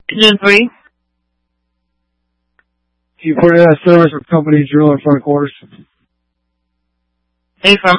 Engine 3. You put in that service with company drill in front of quarters. A from.